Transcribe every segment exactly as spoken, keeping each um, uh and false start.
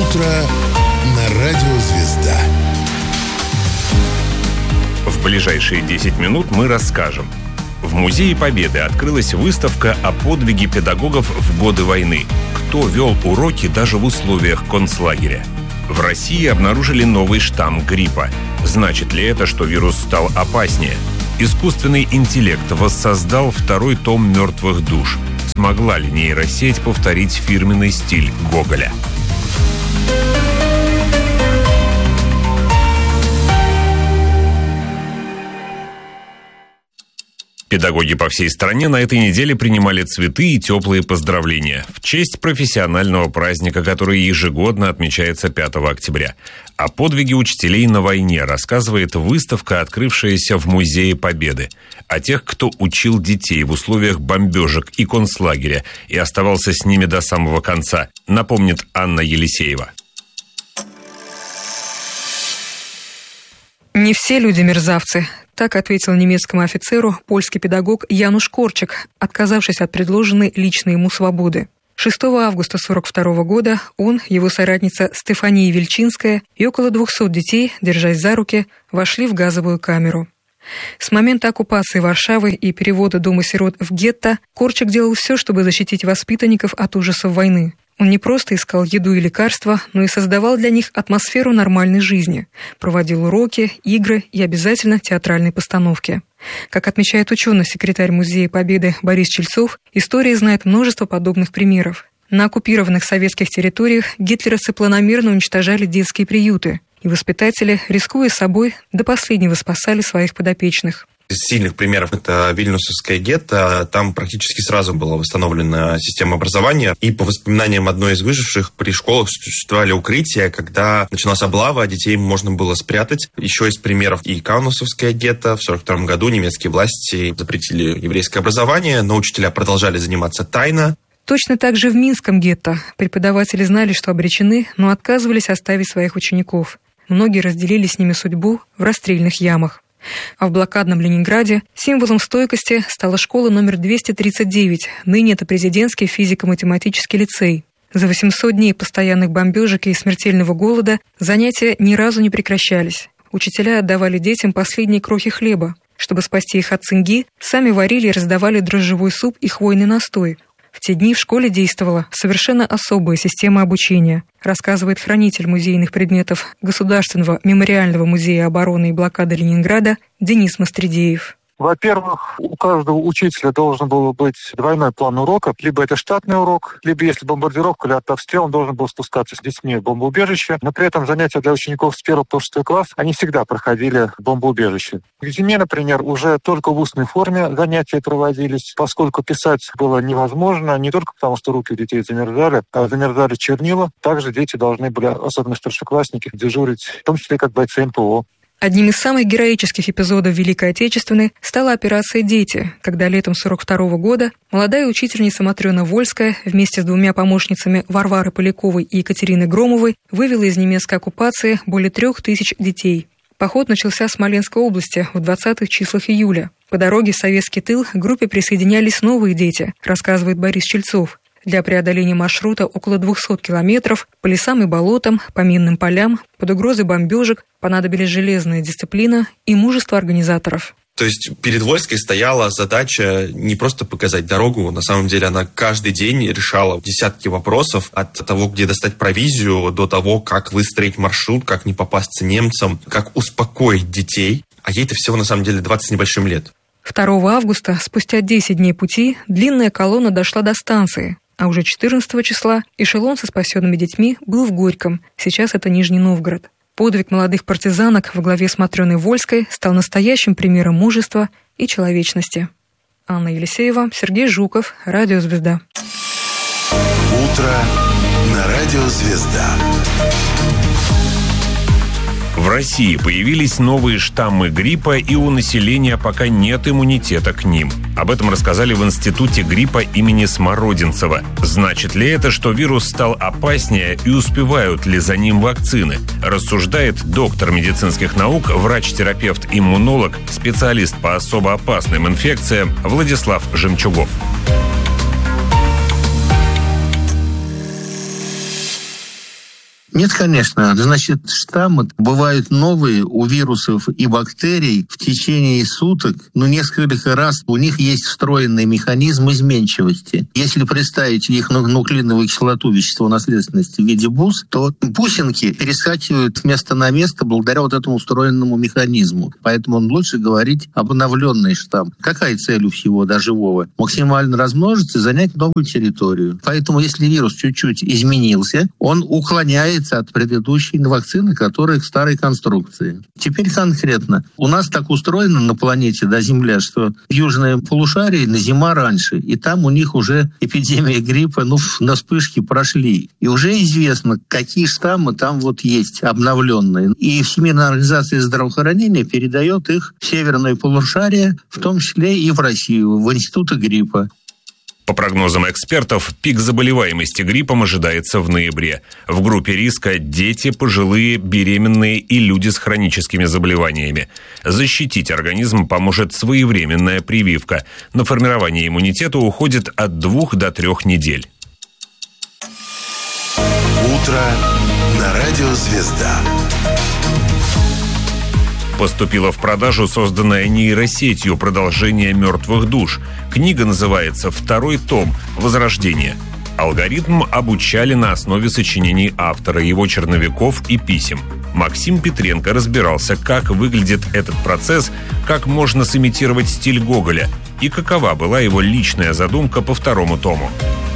утро на радио «Звезда». В ближайшие десять минут мы расскажем. В Музее Победы открылась выставка о подвиге педагогов в годы войны. Кто вел уроки даже в условиях концлагеря? В России обнаружили новый штамм гриппа. Значит ли это, что вирус стал опаснее? Искусственный интеллект воссоздал второй том «Мертвых душ». Смогла ли нейросеть повторить фирменный стиль Гоголя? Педагоги по всей стране на этой неделе принимали цветы и теплые поздравления в честь профессионального праздника, который ежегодно отмечается пятого октября. О подвиге учителей на войне рассказывает выставка, открывшаяся в Музее Победы. О тех, кто учил детей в условиях бомбежек и концлагеря и оставался с ними до самого конца, напомнит Анна Елисеева. «Не все люди мерзавцы», — так ответил немецкому офицеру польский педагог Януш Корчик, отказавшись от предложенной личной ему свободы. шестого августа сорок второго года он, его соратница Стефания Вельчинская и около двухсот детей, держась за руки, вошли в газовую камеру. С момента оккупации Варшавы и перевода дома-сирот в гетто Корчик делал все, чтобы защитить воспитанников от ужасов войны. Он не просто искал еду и лекарства, но и создавал для них атмосферу нормальной жизни, проводил уроки, игры и обязательно театральные постановки. Как отмечает ученый-секретарь Музея Победы Борис Чельцов, история знает множество подобных примеров. На оккупированных советских территориях гитлеровцы планомерно уничтожали детские приюты, и воспитатели, рискуя собой, до последнего спасали своих подопечных. Из сильных примеров это Вильнюсовское гетто. Там практически сразу была восстановлена система образования. И по воспоминаниям одной из выживших, при школах существовали укрытия, когда началась облава, детей можно было спрятать. Еще из примеров и Каунасовское гетто. В сорок втором году немецкие власти запретили еврейское образование, но учителя продолжали заниматься тайно. Точно так же в Минском гетто преподаватели знали, что обречены, но отказывались оставить своих учеников. Многие разделили с ними судьбу в расстрельных ямах. А в блокадном Ленинграде символом стойкости стала школа номер двести тридцать девять, ныне это президентский физико-математический лицей. За восемьсот дней постоянных бомбежек и смертельного голода занятия ни разу не прекращались. Учителя отдавали детям последние крохи хлеба. Чтобы спасти их от цинги, сами варили и раздавали дрожжевой суп и хвойный настой. В те дни в школе действовала совершенно особая система обучения, рассказывает хранитель музейных предметов Государственного мемориального музея обороны и блокады Ленинграда Денис Мастридеев. Во-первых, у каждого учителя должен был быть двойной план урока. Либо это штатный урок, либо если бомбардировка или артобстрел, он должен был спускаться с детьми в бомбоубежище. Но при этом занятия для учеников с первого по шестой класс, они всегда проходили в бомбоубежище. К зиме, например, уже только в устной форме занятия проводились, поскольку писать было невозможно, не только потому, что руки у детей замерзали, а замерзали чернила. Также дети должны были, особенно старшеклассники, дежурить, в том числе как бойцы эн пэ о. Одним из самых героических эпизодов Великой Отечественной стала операция «Дети», когда летом сорок второго года молодая учительница Матрена Вольская вместе с двумя помощницами Варварой Поляковой и Екатериной Громовой вывела из немецкой оккупации более трех тысяч детей. Поход начался с Смоленской области в двадцатых числах июля. По дороге в советский тыл к группе присоединялись новые дети, рассказывает Борис Чельцов. Для преодоления маршрута около двухсот километров по лесам и болотам, по минным полям, под угрозой бомбежек понадобились железная дисциплина и мужество организаторов. То есть перед Вольской стояла задача не просто показать дорогу, на самом деле она каждый день решала десятки вопросов, от того, где достать провизию, до того, как выстроить маршрут, как не попасться немцам, как успокоить детей. А ей-то всего на самом деле двадцать с небольшим лет. второго августа, спустя десять дней пути, длинная колонна дошла до станции. А уже четырнадцатого числа эшелон со спасенными детьми был в Горьком, сейчас это Нижний Новгород. Подвиг молодых партизанок во главе с Матреной Вольской стал настоящим примером мужества и человечности. Анна Елисеева, Сергей Жуков, Радио «Звезда». Утро на Радио «Звезда». В России появились новые штаммы гриппа, и у населения пока нет иммунитета к ним. Об этом рассказали в Институте гриппа имени Смородинцева. Значит ли это, что вирус стал опаснее, и успевают ли за ним вакцины? Рассуждает доктор медицинских наук, врач-терапевт-иммунолог, специалист по особо опасным инфекциям Владислав Жемчугов. Нет, конечно. Значит, штаммы бывают новые у вирусов и бактерий в течение суток, ну, несколько раз. У них есть встроенный механизм изменчивости. Если представить их нуклеиновую кислоту, вещество наследственности в виде бус, то бусинки перескакивают с места на место благодаря вот этому встроенному механизму. Поэтому лучше говорить об обновленный штамм. Какая цель у всего, да, живого? Максимально размножиться и занять новую территорию. Поэтому, если вирус чуть-чуть изменился, он уклоняется от предыдущей вакцины, которая к старой конструкции. Теперь конкретно. У нас так устроено на планете, да, Земля, что в южном полушарии на зима раньше, и там у них уже эпидемия гриппа, ну, на вспышке прошли. И уже известно, какие штаммы там вот есть, обновленные. И Всемирная организация здравоохранения передает их в северное полушарие, в том числе и в Россию, в институты гриппа. По прогнозам экспертов, пик заболеваемости гриппом ожидается в ноябре. В группе риска дети, пожилые, беременные и люди с хроническими заболеваниями. Защитить организм поможет своевременная прививка. На формирование иммунитета уходит от двух до трех недель. Утро на радио «Звезда». Поступила в продажу созданная нейросетью продолжение «Мертвых душ». Книга называется «Второй том. Возрождение». Алгоритм обучали на основе сочинений автора, его черновиков и писем. Максим Петренко разбирался, как выглядит этот процесс, как можно сымитировать стиль Гоголя и какова была его личная задумка по второму тому.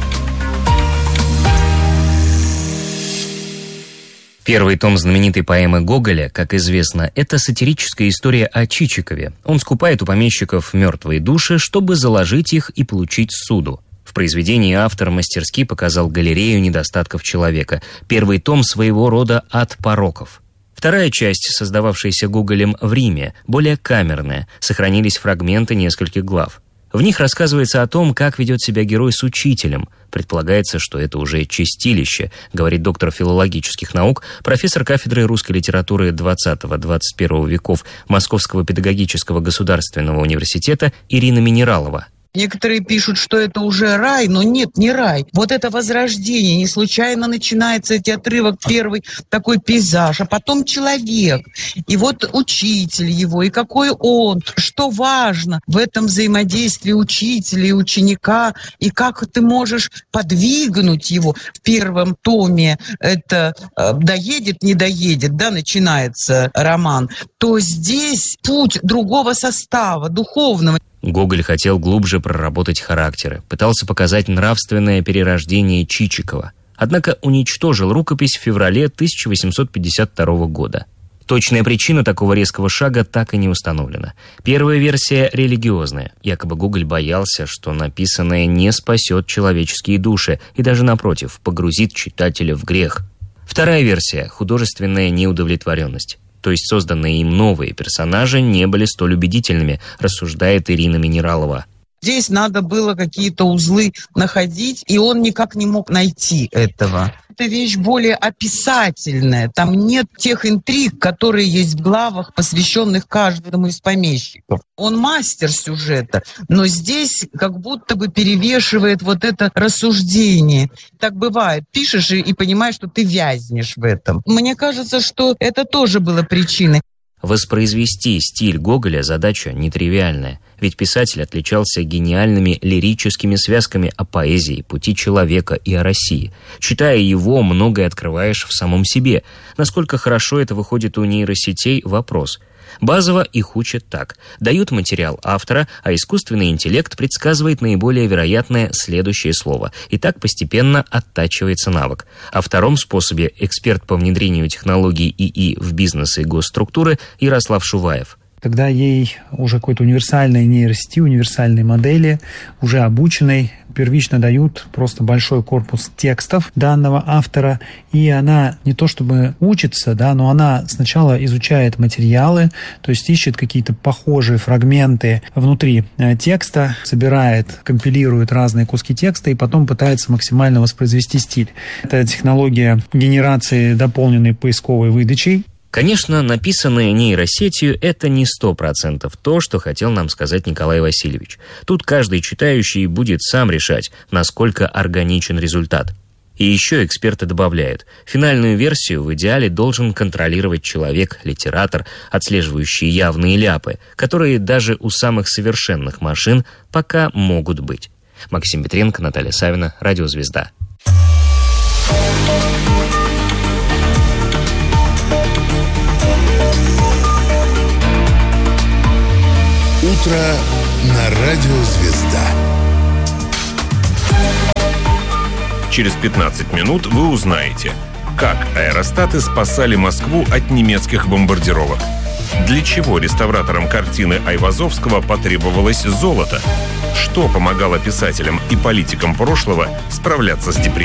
Первый том знаменитой поэмы Гоголя, как известно, это сатирическая история о Чичикове. Он скупает у помещиков мертвые души, чтобы заложить их и получить ссуду. В произведении автор мастерски показал галерею недостатков человека. Первый том своего рода ад пороков. Вторая часть, создававшаяся Гоголем в Риме, более камерная, сохранились фрагменты нескольких глав. В них рассказывается о том, как ведет себя герой с учителем. Предполагается, что это уже чистилище, говорит доктор филологических наук, профессор кафедры русской литературы двадцатого-двадцать первого веков Московского педагогического государственного университета Ирина Минералова. Некоторые пишут, что это уже рай, но нет, не рай. Вот это возрождение, не случайно начинается этот отрывок, первый такой пейзаж, а потом человек. И вот учитель его, и какой он, что важно в этом взаимодействии учителя и ученика, и как ты можешь подвигнуть его. В первом томе это э, доедет, не доедет, да, начинается роман, то здесь путь другого состава, духовного. Гоголь хотел глубже проработать характеры, пытался показать нравственное перерождение Чичикова, однако уничтожил рукопись в феврале тысяча восемьсот пятьдесят второго года. Точная причина такого резкого шага так и не установлена. Первая версия религиозная. Якобы Гоголь боялся, что написанное не спасет человеческие души и даже, напротив, погрузит читателя в грех. Вторая версия – художественная неудовлетворенность. То есть созданные им новые персонажи не были столь убедительными, рассуждает Ирина Минералова. Здесь надо было какие-то узлы находить, и он никак не мог найти этого. Это вещь более описательная. Там нет тех интриг, которые есть в главах, посвященных каждому из помещиков. Он мастер сюжета, но здесь как будто бы перевешивает вот это рассуждение. Так бывает. Пишешь и, и понимаешь, что ты вязнешь в этом. Мне кажется, что это тоже было причиной. Воспроизвести стиль Гоголя – задача нетривиальная, ведь писатель отличался гениальными лирическими связками о поэзии, пути человека и о России. Читая его, многое открываешь в самом себе. Насколько хорошо это выходит у нейросетей – вопрос. Базово их учат так. Дают материал автора, а искусственный интеллект предсказывает наиболее вероятное следующее слово. И так постепенно оттачивается навык. О втором способе эксперт по внедрению технологий ИИ в бизнес и госструктуры Ярослав Шуваев. Когда ей уже какой-то универсальной нейросети, универсальной модели, уже обученной, первично дают просто большой корпус текстов данного автора, и она не то чтобы учится, да, но она сначала изучает материалы, то есть ищет какие-то похожие фрагменты внутри текста, собирает, компилирует разные куски текста и потом пытается максимально воспроизвести стиль. Это технология генерации дополненной поисковой выдачей. Конечно, написанное нейросетью – это не сто процентов то, что хотел нам сказать Николай Васильевич. Тут каждый читающий будет сам решать, насколько органичен результат. И еще эксперты добавляют, финальную версию в идеале должен контролировать человек, литератор, отслеживающий явные ляпы, которые даже у самых совершенных машин пока могут быть. Максим Петренко, Наталья Савина, Радио Звезда. Утро на Радио Звезда. Через пятнадцать минут вы узнаете, как аэростаты спасали Москву от немецких бомбардировок. Для чего реставраторам картины Айвазовского потребовалось золото? Что помогало писателям и политикам прошлого справляться с депрессией?